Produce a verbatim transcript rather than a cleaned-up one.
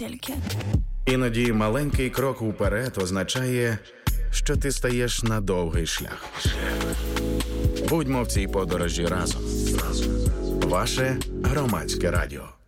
тільки. Іноді маленький крок уперед означає, що ти стаєш на довгий шлях. Будьмо в цій подорожі разом. Ваше Громадське радіо.